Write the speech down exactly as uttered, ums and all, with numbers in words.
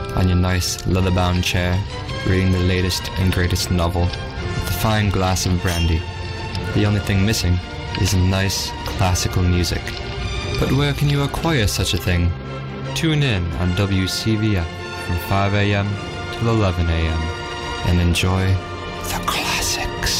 on your nice leather-bound chair, reading the latest and greatest novel with a fine glass of brandy. The only thing missing is nice classical music. But where can you acquire such a thing? Tune in on W C V F from five a.m. till eleven a.m. and enjoy the classics.